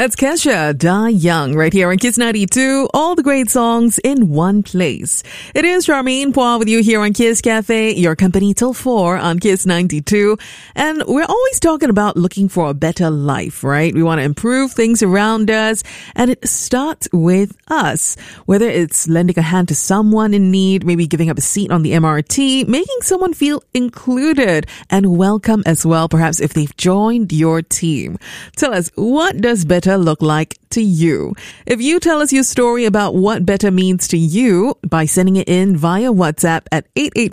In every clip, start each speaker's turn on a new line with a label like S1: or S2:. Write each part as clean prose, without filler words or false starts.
S1: That's Kesha, Die Young, right here on Kiss 92. All the great songs in one place. It is Charmaine Poir with you here on Kiss Cafe, your company till 4 on Kiss 92. And we're always talking about looking for a better life, right? We want to improve things around us, and it starts with us. Whether it's lending a hand to someone in need, maybe giving up a seat on the MRT, making someone feel included and welcome as well, perhaps if they've joined your team. Tell us, what does better look like to you? If you tell us your story about what better means to you by sending it in via WhatsApp at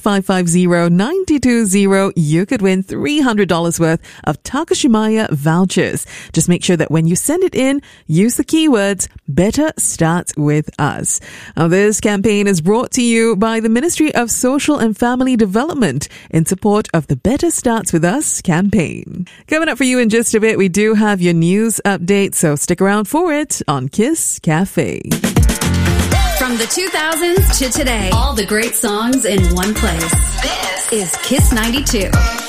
S1: 88550-920, you could win $300 worth of Takashimaya vouchers. Just make sure that when you send it in, use the keywords "Better Starts With Us." Now, this campaign is brought to you by the Ministry of Social and Family Development in support of the Better Starts With Us campaign. Coming up for you in just a bit, we do have your news update, so stick around for it on Kiss Cafe.
S2: From the 2000s to today, all the great songs in one place. This is Kiss 92.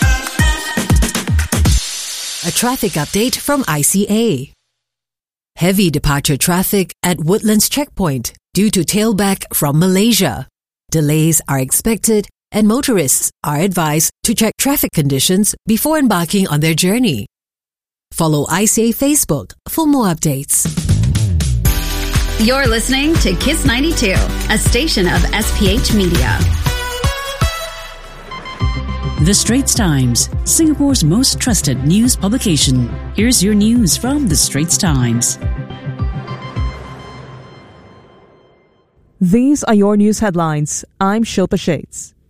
S3: A traffic update from ICA. Heavy departure traffic at Woodlands Checkpoint due to tailback from Malaysia. Delays are expected, and motorists are advised to check traffic conditions before embarking on their journey. Follow ICA Facebook for more updates.
S2: You're listening to Kiss 92, a station of SPH Media.
S4: The Straits Times, Singapore's most trusted news publication. Here's your news from The Straits Times.
S5: These are your news headlines. I'm Shilpa Shades.